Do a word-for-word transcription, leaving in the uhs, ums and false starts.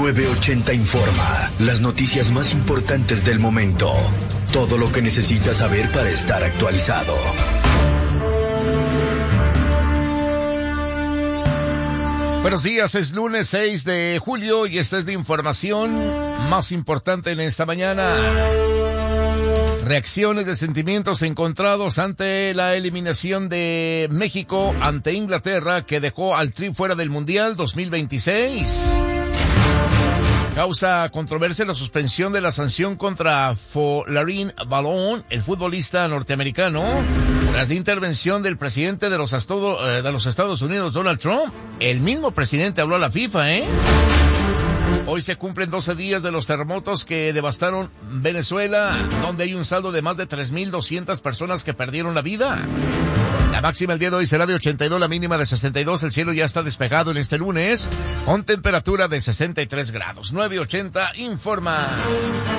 nueve ochenta Informa. Las noticias más importantes del momento. Todo lo que necesitas saber para estar actualizado. Buenos días, es lunes seis de julio y esta es la información más importante en esta mañana. Reacciones de sentimientos encontrados ante la eliminación de México ante Inglaterra, que dejó al Tri fuera del Mundial dos mil veintiséis. Causa controversia la suspensión de la sanción contra Folarin Balogun, el futbolista norteamericano, tras la intervención del presidente de los, Estados, eh, de los Estados Unidos, Donald Trump. El mismo presidente habló a la FIFA, ¿eh? Hoy se cumplen doce días de los terremotos que devastaron Venezuela, donde hay un saldo de más de tres mil doscientas personas que perdieron la vida. La máxima el día de hoy será de ochenta y dos, la mínima de sesenta y dos. El cielo ya está despejado en este lunes, con temperatura de sesenta y tres grados. nueve ochenta informa.